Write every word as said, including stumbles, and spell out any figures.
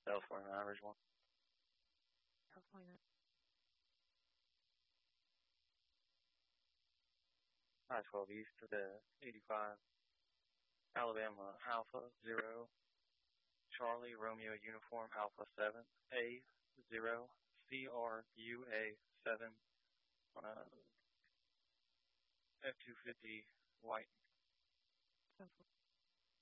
Delta forty-nine, average one. California. I twelve East to the eighty-five. Alabama Alpha zero. Charlie Romeo Uniform Alpha seven A zero C R U A seven. Uh, F two fifty White.